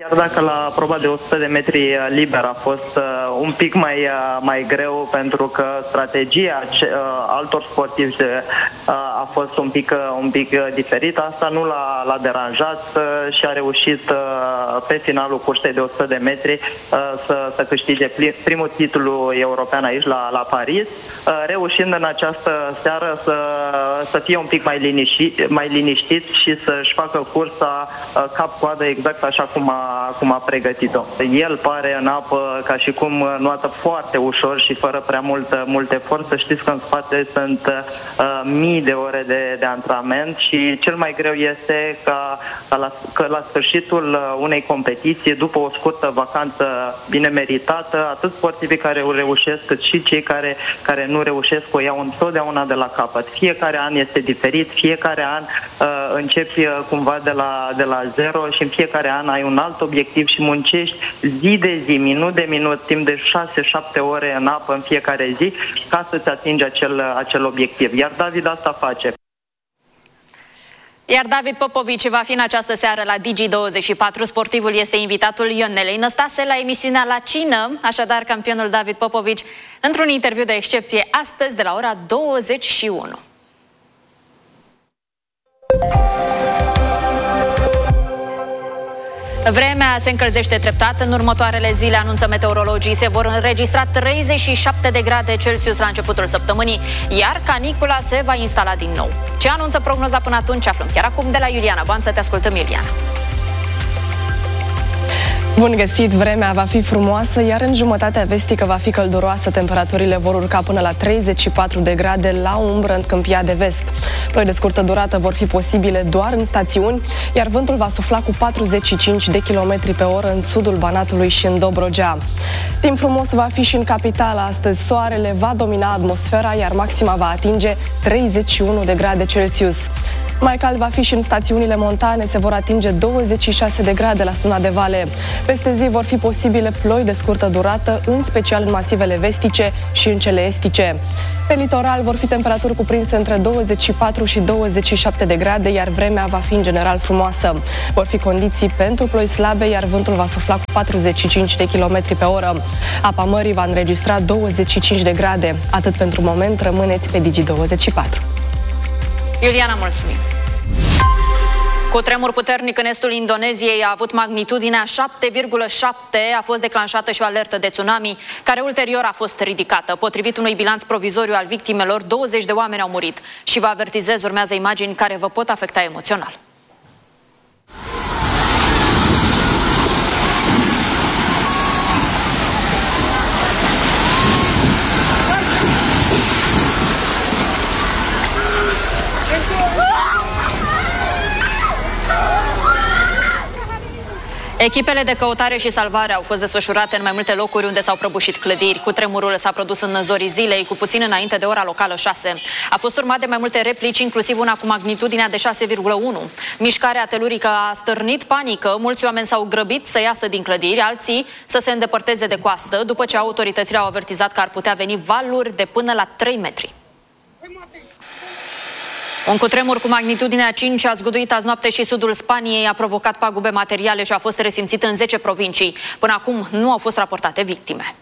Chiar dacă la proba de 100 de metri liber a fost un pic mai greu, pentru că strategia altor sportivi a fost un pic diferită, asta nu l-a deranjat și a reușit pe finalul cursei de 100 de metri să câștige primul titlu european aici la Paris, reușind în această seară să fie un pic mai liniștit și să-și facă cursa cap-coadă exact așa cum a pregătit-o. El pare în apă ca și cum nuată foarte ușor și fără prea mult efort. Să știți că în spate sunt mii de ore de antrenament și cel mai greu este că la sfârșitul unei competiții, după o scurtă vacanță bine meritată, atât sportivii care o reușesc, cât și cei care nu reușesc o iau întotdeauna de la capăt. Fiecare an este diferit, fiecare an începi cumva de la zero și în fiecare an ai un alt obiectiv și muncești zi de zi, minut de minut, timp de 6-7 ore în apă în fiecare zi ca să-ți atingi acel obiectiv. Iar David asta face. Iar David Popovici va fi în această seară la Digi24. Sportivul este invitatul Ionelei Năstase la emisiunea La Cină. Așadar, campionul David Popovici într-un interviu de excepție astăzi de la ora 21. Vremea se încălzește treptat. În următoarele zile, anunță meteorologii, se vor înregistra 37 de grade Celsius la începutul săptămânii, iar canicula se va instala din nou. Ce anunță prognoza până atunci aflăm chiar acum de la Iuliana Banță. Te ascultăm, Iuliana. Bun găsit! Vremea va fi frumoasă, iar în jumătatea vestică va fi călduroasă. Temperaturile vor urca până la 34 de grade la umbră în Câmpia de Vest. Ploi de scurtă durată vor fi posibile doar în stațiuni, iar vântul va sufla cu 45 de km pe oră în sudul Banatului și în Dobrogea. Timp frumos va fi și în capitală. Astăzi soarele va domina atmosfera, iar maxima va atinge 31 de grade Celsius. Mai cald va fi și în stațiunile montane, se vor atinge 26 de grade la Stâna de Vale. Peste zi vor fi posibile ploi de scurtă durată, în special în masivele vestice și în cele estice. Pe litoral vor fi temperaturi cuprinse între 24 și 27 de grade, iar vremea va fi în general frumoasă. Vor fi condiții pentru ploi slabe, iar vântul va sufla cu 45 de km pe oră. Apa mării va înregistra 25 de grade. Atât pentru moment, rămâneți pe Digi24. Iuliana, mulțumim! Cutremur puternic în estul Indoneziei a avut magnitudinea 7,7, a fost declanșată și o alertă de tsunami, care ulterior a fost ridicată. Potrivit unui bilanț provizoriu al victimelor, 20 de oameni au murit și vă avertizez, urmează imagini care vă pot afecta emoțional. Echipele de căutare și salvare au fost desfășurate în mai multe locuri unde s-au prăbușit clădiri. Cutremurul s-a produs în zorii zilei, cu puțin înainte de ora locală 6. A fost urmat de mai multe replici, inclusiv una cu magnitudinea de 6,1. Mișcarea telurică a stârnit panică, mulți oameni s-au grăbit să iasă din clădiri, alții să se îndepărteze de coastă, după ce autoritățile au avertizat că ar putea veni valuri de până la 3 metri. Un cutremur cu magnitudinea 5 a zguduit azi noapte și sudul Spaniei, a provocat pagube materiale și a fost resimțit în 10 provincii. Până acum nu au fost raportate victime.